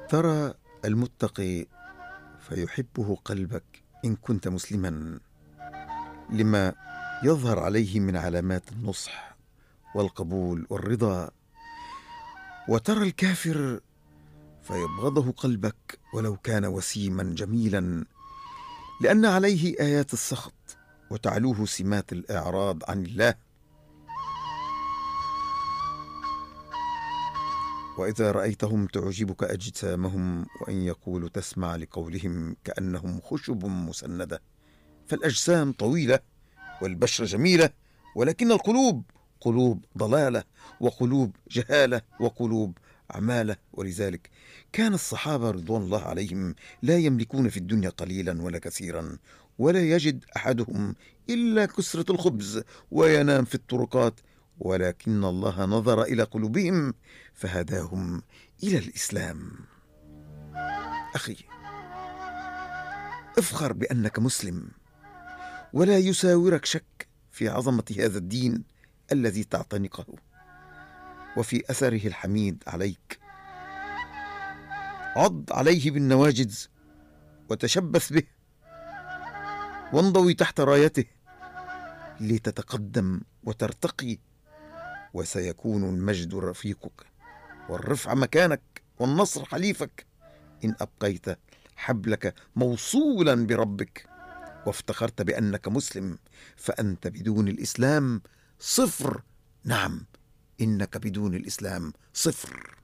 ترى المتقي فيحبه قلبك إن كنت مسلما، لما يظهر عليه من علامات النصح والقبول والرضا. وترى الكافر فيبغضه قلبك ولو كان وسيما جميلا، لأن عليه آيات السخط وتعلوه سمات الإعراض عن الله. وإذا رأيتهم تعجبك أجسامهم، وإن يقولوا تسمع لقولهم كأنهم خشب مسندة. فالأجسام طويلة والبشرة جميلة، ولكن القلوب قلوب ضلالة، وقلوب جهالة، وقلوب عمالة. ولذلك كان الصحابة رضوان الله عليهم لا يملكون في الدنيا قليلا ولا كثيرا، ولا يجد أحدهم إلا كسرة الخبز وينام في الطرقات، ولكن الله نظر إلى قلوبهم فهداهم إلى الإسلام. أخي، افخر بأنك مسلم، ولا يساورك شك في عظمة هذا الدين الذي تعتنقه وفي أثره الحميد عليك. عض عليه بالنواجذ وتشبث به، وانضوي تحت رايته لتتقدم وترتقي، وسيكون المجد رفيقك والرفع مكانك والنصر حليفك إن أبقيت حبلك موصولا بربك وافتخرت بأنك مسلم. فأنت بدون الإسلام صفر. نعم، إنك بدون الإسلام صفر.